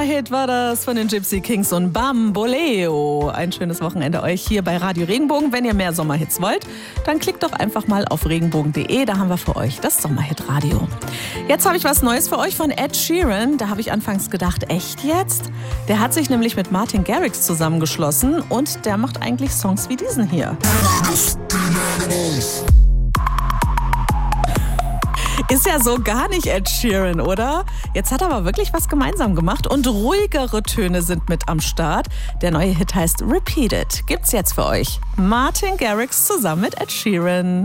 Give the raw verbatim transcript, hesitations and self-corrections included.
Sommerhit war das von den Gypsy Kings und Bamboleo. Ein schönes Wochenende euch hier bei Radio Regenbogen. Wenn ihr mehr Sommerhits wollt, dann klickt doch einfach mal auf regenbogen punkt de. Da haben wir für euch das Sommerhit-Radio. Jetzt habe ich was Neues für euch von Ed Sheeran. Da habe ich anfangs gedacht, echt jetzt? Der hat sich nämlich mit Martin Garrix zusammengeschlossen und der macht eigentlich Songs wie diesen hier. Ist ja so gar nicht Ed Sheeran, oder? Jetzt hat er aber wirklich was gemeinsam gemacht und ruhigere Töne sind mit am Start. Der neue Hit heißt Repeat It. Gibt's jetzt für euch. Martin Garrix zusammen mit Ed Sheeran.